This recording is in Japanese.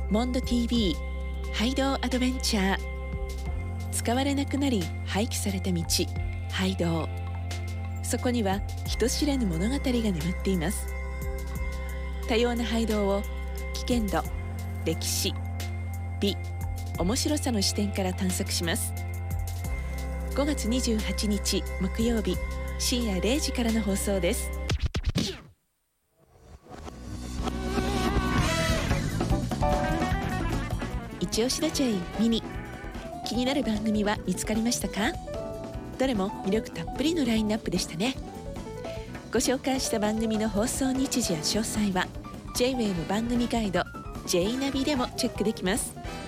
モンド TV ハイドウアドベンチャー。使われなくなり廃棄された道、ハイドウ。そこには人知らぬ物語が眠っています。多様なハイドウを危険度、歴史、美、面白さの視点から探索します。5月28日木曜日深夜0時からの放送です。一押しダチャイミニ、気になる番組は見つかりましたか？どれも魅力たっぷりのラインナップでしたね。ご紹介した番組の放送日時や詳細は J-WAVE 番組ガイド J ナビでもチェックできます。